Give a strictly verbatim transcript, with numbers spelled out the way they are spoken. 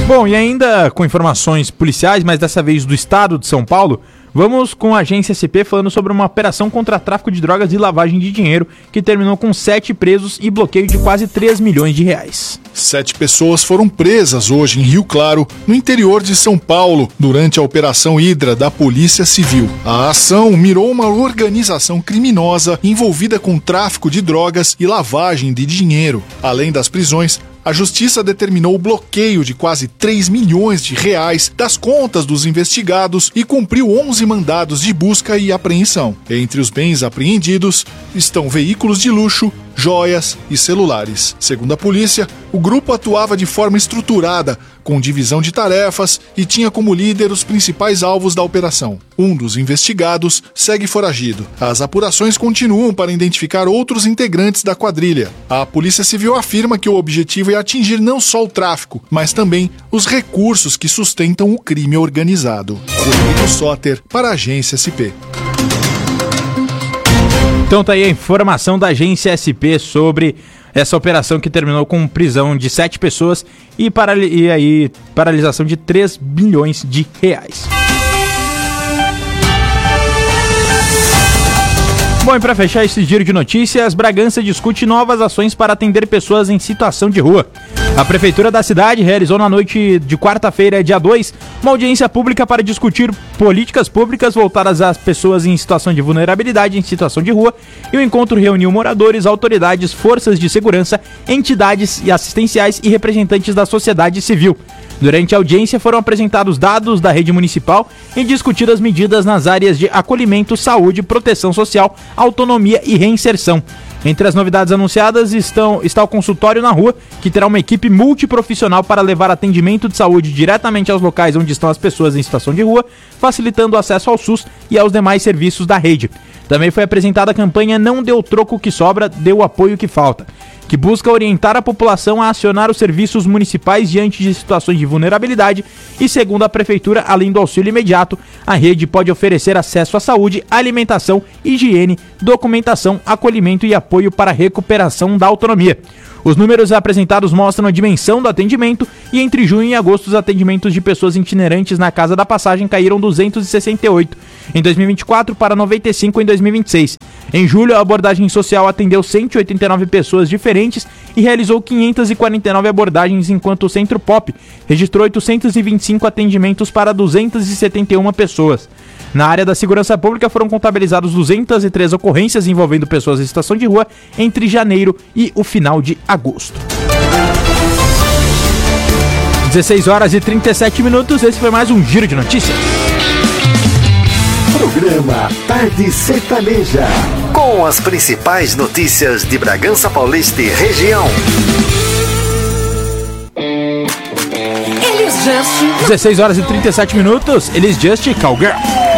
Bom, e ainda com informações policiais, mas dessa vez do estado de São Paulo, vamos com a agência S P falando sobre uma operação contra tráfico de drogas e lavagem de dinheiro que terminou com sete presos e bloqueio de quase três milhões de reais. Sete pessoas foram presas hoje em Rio Claro, no interior de São Paulo, durante a Operação Hidra da Polícia Civil. A ação mirou uma organização criminosa envolvida com tráfico de drogas e lavagem de dinheiro. Além das prisões, a Justiça determinou o bloqueio de quase três milhões de reais das contas dos investigados e cumpriu onze mandados de busca e apreensão. Entre os bens apreendidos estão veículos de luxo, joias e celulares. Segundo a polícia, o grupo atuava de forma estruturada, com divisão de tarefas e tinha como líder os principais alvos da operação. Um dos investigados segue foragido. As apurações continuam para identificar outros integrantes da quadrilha. A Polícia Civil afirma que o objetivo é atingir não só o tráfico, mas também os recursos que sustentam o crime organizado. Rodrigo Soter, para a Agência S P. Então tá aí a informação da Agência S P sobre essa operação que terminou com prisão de sete pessoas e, paral- e aí, paralisação de três bilhões de reais. Bom, e para fechar esse giro de notícias, Bragança discute novas ações para atender pessoas em situação de rua. A Prefeitura da cidade realizou na noite de quarta-feira, dia dois, uma audiência pública para discutir políticas públicas voltadas às pessoas em situação de vulnerabilidade em situação de rua, e o encontro reuniu moradores, autoridades, forças de segurança, entidades assistenciais e representantes da sociedade civil. Durante a audiência foram apresentados dados da rede municipal e discutidas medidas nas áreas de acolhimento, saúde, proteção social, autonomia e reinserção. Entre as novidades anunciadas estão, está o consultório na rua, que terá uma equipe multiprofissional para levar atendimento de saúde diretamente aos locais onde estão as pessoas em situação de rua, facilitando o acesso ao SUS e aos demais serviços da rede. Também foi apresentada a campanha Não Dê o Troco que Sobra, Dê o Apoio que Falta, que busca orientar a população a acionar os serviços municipais diante de situações de vulnerabilidade e, segundo a Prefeitura, além do auxílio imediato, a rede pode oferecer acesso à saúde, alimentação, higiene, documentação, acolhimento e apoio para a recuperação da autonomia. Os números apresentados mostram a dimensão do atendimento e entre junho e agosto os atendimentos de pessoas itinerantes na Casa da Passagem caíram duzentos e sessenta e oito em dois mil e vinte e quatro para noventa e cinco em dois mil e vinte e seis. Em julho, a abordagem social atendeu cento e oitenta e nove pessoas diferentes e realizou quinhentas e quarenta e nove abordagens, enquanto o Centro Pop registrou oitocentos e vinte e cinco atendimentos para duzentas e setenta e uma pessoas. Na área da segurança pública foram contabilizados duzentas e três ocorrências envolvendo pessoas em situação de rua entre janeiro e o final de agosto. dezesseis horas e trinta e sete minutos, esse foi mais um Giro de Notícias. Programa Tarde Sertaneja, com as principais notícias de Bragança Paulista e região. dezesseis horas e trinta e sete minutos, Elis Just, Cowgirl.